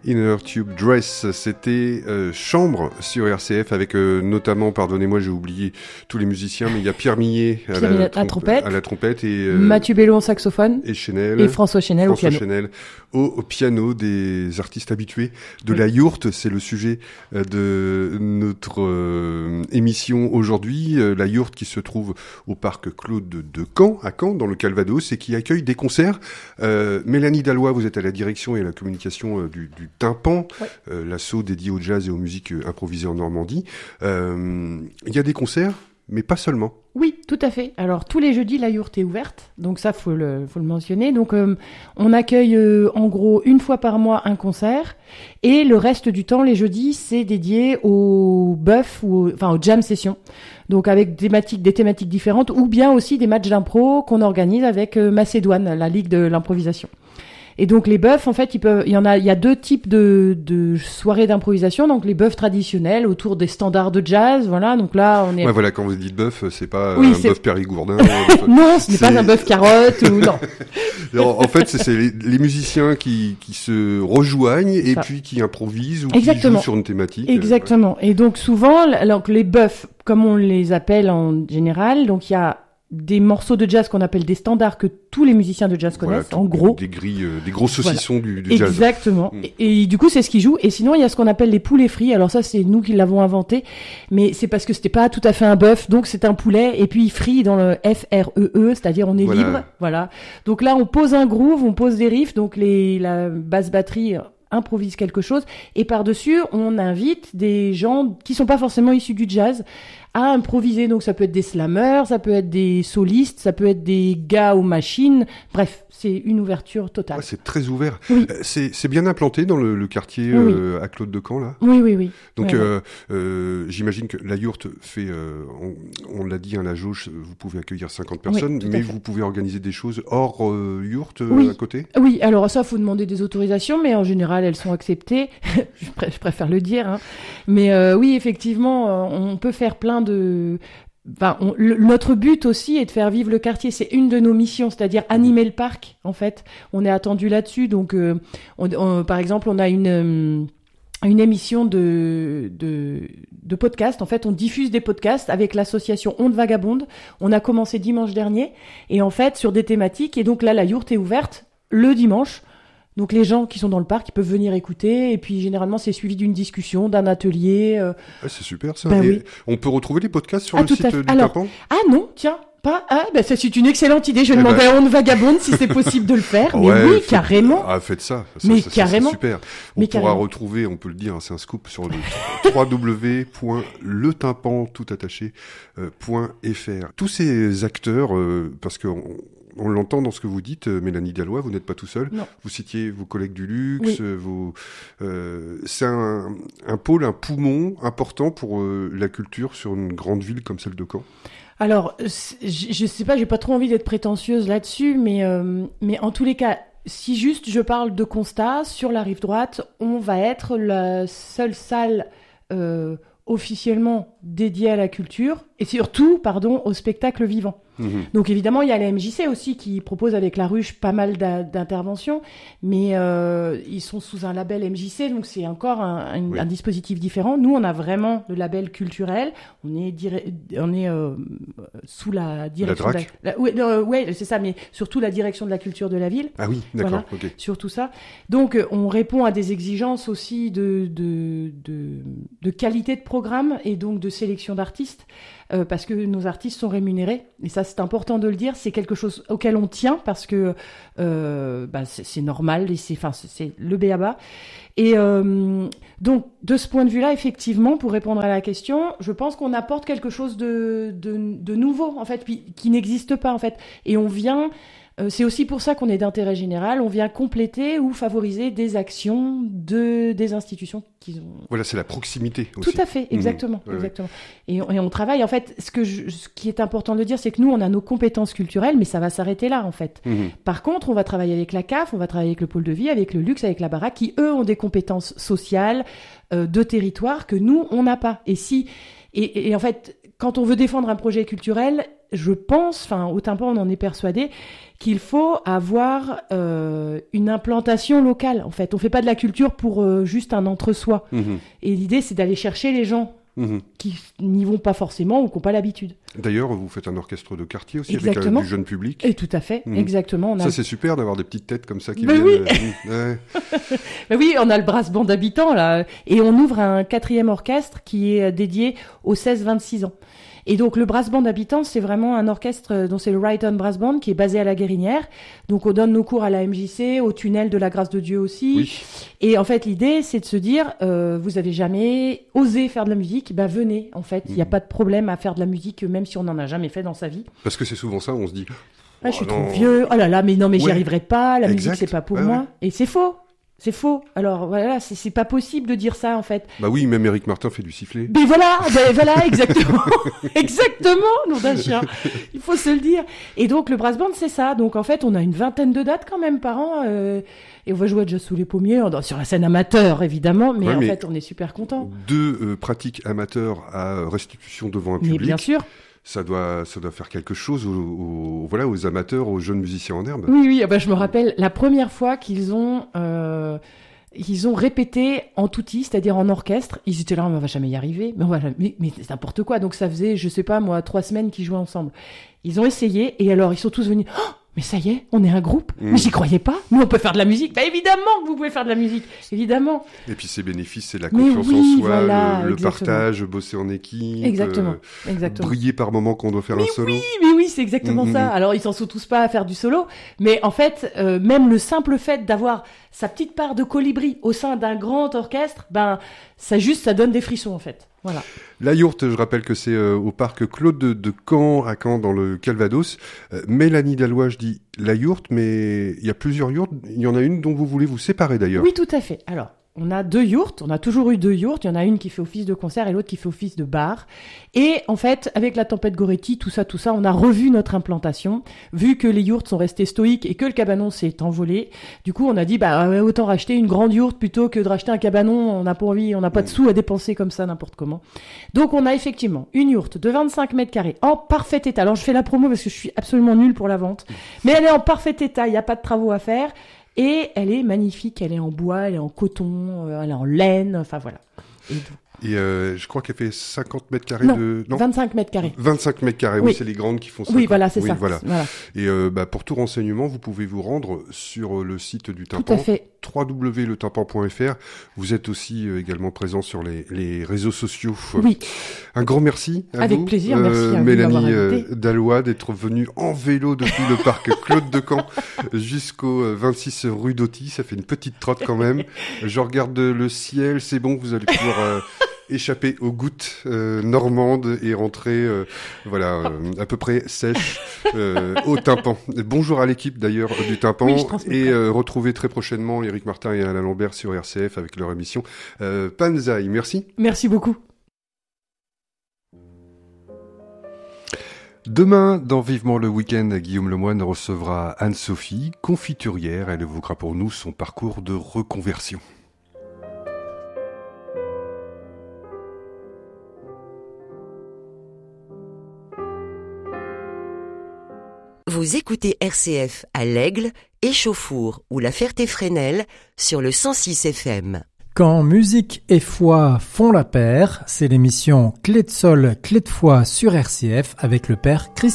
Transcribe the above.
Inner Tube Dress, c'était Chambre sur RCF avec notamment, pardonnez-moi j'ai oublié tous les musiciens, mais il y a Pierre Millet à la trompette et Mathieu Bello en saxophone et Chenel et François Chenel au piano, des artistes habitués de la yourte. C'est le sujet de notre émission aujourd'hui. La yourte qui se trouve au parc Claude de Caen, à Caen, dans le Calvados, et qui accueille des concerts. Mélanie Dalloy, vous êtes à la direction et à la communication du Tympan, l'asso dédié au jazz et aux musiques improvisées en Normandie. Il y a des concerts, mais pas seulement. Oui, tout à fait. Alors, tous les jeudis, la yourte est ouverte. Donc ça, faut le mentionner. Donc, on accueille, en gros, une fois par mois un concert. Et le reste du temps, les jeudis, c'est dédié au bœuf ou aux jam sessions. Donc, avec des thématiques différentes, ou bien aussi des matchs d'impro qu'on organise avec Macédoine, la Ligue de l'improvisation. Et donc les bœufs, en fait, il y a deux types de soirées d'improvisation. Donc les bœufs traditionnels autour des standards de jazz, voilà. Donc là, on est. Ouais, voilà, quand vous dites bœuf, c'est pas un bœuf périgourdin. Non, ce n'est pas un bœuf carotte ou non. Alors, en fait, c'est les musiciens qui se rejoignent et puis qui improvisent ou qui jouent sur une thématique. Exactement. Et donc souvent, alors les bœufs, comme on les appelle en général, donc il y a des morceaux de jazz qu'on appelle des standards que tous les musiciens de jazz connaissent, en gros. Des grilles, des gros saucissons du jazz. Exactement. Et du coup, c'est ce qu'ils jouent. Et sinon, il y a ce qu'on appelle les poulets frits. Alors ça, c'est nous qui l'avons inventé. Mais c'est parce que c'était pas tout à fait un bœuf. Donc, c'est un poulet. Et puis, frit dans le F-R-E-E. C'est-à-dire, on est libre. Voilà. Donc là, on pose un groove, on pose des riffs. Donc, la basse batterie improvise quelque chose. Et par-dessus, on invite des gens qui sont pas forcément issus du jazz à improviser. Donc ça peut être des slammers, ça peut être des solistes, ça peut être des gars aux machines. Bref, c'est une ouverture totale. Ouais, c'est très ouvert. Oui. C'est bien implanté dans le quartier à Claude de Caen, là. Oui. Donc j'imagine que la yourte fait, on l'a dit, la jauge, vous pouvez accueillir 50 personnes, mais vous pouvez organiser des choses hors yourte à côté. Oui, alors ça, faut demander des autorisations, mais en général, elles sont acceptées. je préfère le dire. Hein. Mais oui, effectivement, on peut faire plein de... notre but aussi est de faire vivre le quartier. C'est une de nos missions, c'est-à-dire animer le parc, en fait. On est attendu là-dessus. Donc, par exemple, on a une émission de podcast. En fait, on diffuse des podcasts avec l'association Onde Vagabonde. On a commencé dimanche dernier. Et en fait, sur des thématiques. Et donc là, la yourte est ouverte le dimanche. Donc les gens qui sont dans le parc, ils peuvent venir écouter, et puis généralement c'est suivi d'une discussion, d'un atelier. C'est super ça. Oui. On peut retrouver les podcasts sur le site du Tympan ? Ah non, tiens, pas. C'est une excellente idée. Je vais demander à Onde Vagabonde si c'est possible de le faire. Mais oui, carrément. Ah, faites ça. Mais carrément. C'est super. On pourra retrouver, on peut le dire, c'est un scoop sur le www.letympan.fr. Tous ces acteurs, parce que on l'entend dans ce que vous dites, Mélanie Dalloy, vous n'êtes pas tout seul. Non. Vous citiez vos collègues du luxe. Oui. C'est un pôle, un poumon important pour la culture sur une grande ville comme celle de Caen. Alors, je sais pas, j'ai pas trop envie d'être prétentieuse là-dessus, mais en tous les cas, si juste je parle de constat, sur la rive droite, on va être la seule salle officiellement dédiée à la culture et surtout, au spectacle vivant. Donc évidemment, il y a la MJC aussi qui propose avec la ruche pas mal d'interventions, mais ils sont sous un label MJC, donc c'est encore un dispositif différent. Nous, on a vraiment le label culturel. On est sous la direction oui, c'est ça, mais surtout la direction de la culture de la ville. Ah oui, d'accord. Voilà, okay. Surtout ça. Donc on répond à des exigences aussi de qualité de programme et donc de sélection d'artistes. Parce que nos artistes sont rémunérés, et ça c'est important de le dire, c'est quelque chose auquel on tient parce que c'est normal et c'est le b.a.-ba. Et donc de ce point de vue-là, effectivement, pour répondre à la question, je pense qu'on apporte quelque chose de nouveau en fait, qui n'existe pas en fait, et on vient. C'est aussi pour ça qu'on est d'intérêt général. On vient compléter ou favoriser des actions des institutions qui ont. Voilà, c'est la proximité aussi. Tout à fait, exactement, exactement. Et on travaille. En fait, ce qui est important de dire, c'est que nous, on a nos compétences culturelles, mais ça va s'arrêter là, en fait. Par contre, on va travailler avec la CAF, on va travailler avec le pôle de vie, avec le luxe, avec la baraque, qui eux ont des compétences sociales, de territoire que nous, on n'a pas. Et en fait, quand on veut défendre un projet culturel, je pense, au tympan on en est persuadé, qu'il faut avoir une implantation locale. En fait, on fait pas de la culture pour juste un entre-soi. Et l'idée, c'est d'aller chercher les gens qui n'y vont pas forcément ou qui n'ont pas l'habitude. D'ailleurs, vous faites un orchestre de quartier aussi, exactement. Avec du jeune public. Et tout à fait, exactement. Ça, c'est super d'avoir des petites têtes comme ça qui viennent. Oui. Ouais. Oui, on a le brass band d'habitants, là. Et on ouvre un 4e orchestre qui est dédié aux 16-26 ans. Et donc, le Brass Band Habitants, c'est vraiment un orchestre dont c'est le Rayton Brass Band qui est basé à la Guérinière. Donc, on donne nos cours à la MJC, au tunnel de la Grâce de Dieu aussi. Oui. Et en fait, l'idée, c'est de se dire, vous avez jamais osé faire de la musique, venez. En fait, il n'y a pas de problème à faire de la musique, même si on n'en a jamais fait dans sa vie. Parce que c'est souvent ça, on se dit... je suis trop vieux. Oh là là, mais non, mais j'y arriverai pas. La musique, c'est pas pour moi. Ouais. Et c'est faux. C'est faux. Alors voilà, c'est pas possible de dire ça en fait. Bah oui, même Éric Martin fait du sifflet. Mais voilà, exactement, exactement, nom d'un chien. Il faut se le dire. Et donc le brass band, c'est ça. Donc en fait, on a une 20aine de dates quand même par an, et on va jouer déjà sous les pommiers, sur la scène amateur évidemment, mais en fait, on est super contents. 2 pratiques amateurs à restitution devant un public. Mais bien sûr. Ça doit faire quelque chose aux amateurs, aux jeunes musiciens en herbe. Oui, je me rappelle la première fois qu'ils ont répété en tutti, c'est-à-dire en orchestre. Ils étaient là, on va jamais y arriver, mais c'est n'importe quoi. Donc ça faisait, je sais pas moi, 3 semaines qu'ils jouaient ensemble. Ils ont essayé et alors ils sont tous venus. Oh, mais ça y est, on est un groupe. Mais j'y croyais pas. Nous, on peut faire de la musique. Évidemment que vous pouvez faire de la musique. Évidemment. Et puis, ses bénéfices, c'est la confiance en soi, le partage, bosser en équipe. Exactement. Briller par moments quand on doit faire un solo. Oui, c'est exactement ça. Alors, ils s'en sont tous pas à faire du solo. Mais en fait, même le simple fait d'avoir sa petite part de colibri au sein d'un grand orchestre, ça donne des frissons, en fait. Voilà. La yourte, je rappelle que c'est au parc Claude de Caen, à Caen, dans le Calvados. Mélanie Dallois, je dis la yourte, mais il y a plusieurs yourtes. Il y en a une dont vous voulez vous séparer d'ailleurs. Oui, tout à fait. Alors, on a 2 yourtes. On a toujours eu 2 yourtes. Il y en a une qui fait office de concert et l'autre qui fait office de bar. Et en fait, avec la tempête Goretti, tout ça, on a revu notre implantation. Vu que les yourtes sont restées stoïques et que le cabanon s'est envolé, du coup, on a dit, autant racheter une grande yourte plutôt que de racheter un cabanon. On n'a pas envie, on n'a pas de sous à dépenser comme ça, n'importe comment. Donc, on a effectivement une yourte de 25 mètres carrés en parfait état. Alors, je fais la promo parce que je suis absolument nulle pour la vente. Mais elle est en parfait état. Il n'y a pas de travaux à faire. Et elle est magnifique, elle est en bois, elle est en coton, elle est en laine, enfin voilà. Et je crois qu'elle fait 50 mètres carrés non, 25 mètres carrés. 25 mètres carrés, oui, c'est les grandes qui font ça. Oui, voilà, c'est ça. Voilà. Et pour tout renseignement, vous pouvez vous rendre sur le site du Tympan. Tout à fait. www.letympan.fr. Vous êtes aussi également présent sur les réseaux sociaux. Oui. Un grand merci à Avec vous. Plaisir, merci à vous Mélanie Dallois, d'être venue en vélo depuis le parc Claude de Caen jusqu'au 26 rue d'Auty. Ça fait une petite trotte quand même. Je regarde le ciel, c'est bon, vous allez pouvoir échapper aux gouttes normandes et rentrer à peu près sèche au Tympan. Bonjour à l'équipe d'ailleurs du Tympan et retrouvez très prochainement Éric Martin et Alain Lambert sur RCF avec leur émission Panzai. Merci. Merci beaucoup. Demain, dans Vivement le Week-end, Guillaume Lemoine recevra Anne-Sophie, confiturière. Elle évoquera pour nous son parcours de reconversion. Vous écoutez RCF à l'Aigle, Échauffour ou la Ferté-Fresnel sur le 106 FM. Quand musique et foi font la paire, c'est l'émission Clé de sol, clé de foi sur RCF avec le père Christophe.